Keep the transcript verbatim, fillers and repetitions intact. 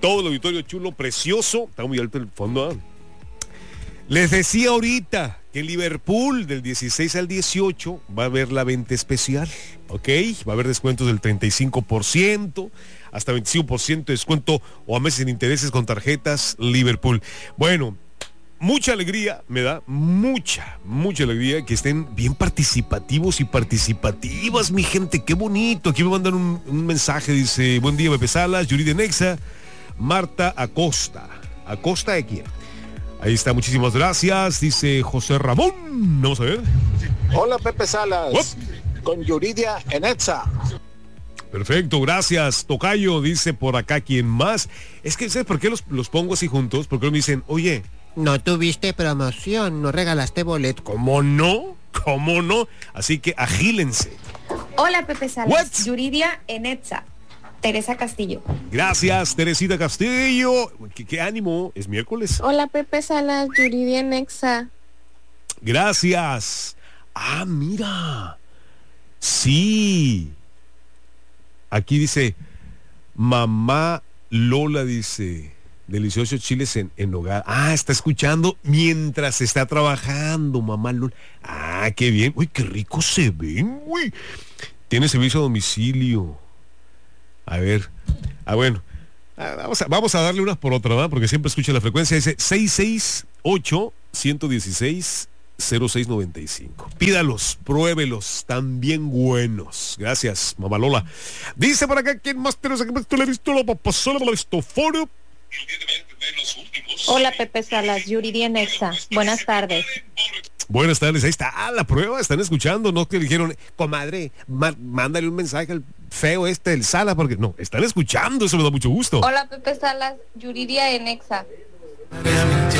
todo el auditorio chulo, precioso. Está muy alto el fondo, ¿eh? Les decía ahorita que en Liverpool del dieciséis al dieciocho va a haber la venta especial, ¿ok? Va a haber descuentos del treinta y cinco por ciento, hasta veinticinco por ciento de descuento o a meses sin intereses con tarjetas Liverpool. Bueno, mucha alegría, me da mucha, mucha alegría que estén bien participativos y participativas, mi gente, qué bonito. Aquí me mandan un, un mensaje, dice, buen día, Pepe Salas, Yuridia Nexa, Marta Acosta. ¿Acosta de quién? Ahí está, muchísimas gracias, dice José Ramón. Vamos a ver. Hola, Pepe Salas. What? Con Yuridia Enetza. Perfecto, gracias, Tocayo, dice por acá quién más. Es que, ¿sabes por qué los, los pongo así juntos? Porque me dicen, oye, no tuviste promoción, no regalaste boleto. ¿Cómo no? ¿Cómo no? Así que agílense. Hola, Pepe Salas. What? Yuridia Enetza. Teresa Castillo. Gracias, Teresita Castillo. ¿Qué, qué ánimo? Es miércoles. Hola, Pepe Salas, Yuridia Nexa. Gracias. Ah, mira. Sí. Aquí dice, mamá Lola dice, deliciosos chiles en, en hogar. Ah, está escuchando mientras está trabajando, mamá Lola. Ah, qué bien. Uy, qué rico se ven, uy. Tiene servicio a domicilio. A ver, ah bueno, ah, vamos, a, vamos a darle unas por otra, ¿verdad? Porque siempre escucha la frecuencia, dice seis seis ocho, uno uno seis, cero seis nueve cinco. Pídalos, pruébelos, están bien buenos. Gracias, mamá Lola. Dice por acá, ¿quién más tenemos aquí? ¿Tú le has visto la papasola, la listoforo? Hola, Pepe Salas, Yuridia Nexa. Buenas tardes. Buenas tardes, ahí está ah, la prueba, están escuchando, no que dijeron, comadre, ma- mándale un mensaje al feo este del Sala, porque no, están escuchando, eso me da mucho gusto. Hola, Pepe Salas, Yuridia Nexa.